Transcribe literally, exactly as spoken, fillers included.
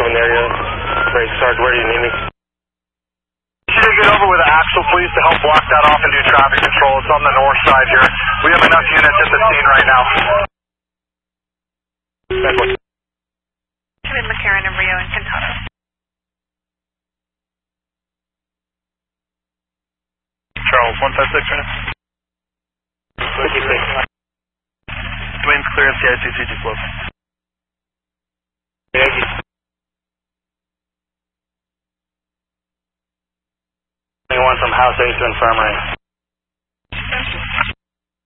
in the area. Great, Sarge, where do you need me? You should get over with the Axle, please, to help block that off and do traffic control. It's on the north side here. We have enough units at the scene right now. Kevin McCarran and Rio and Cantata. Charles, one five six right now. fifty-six. Dwayne's clear of C I C C G flow. Yankee. Anyone from House eight to Infirmary.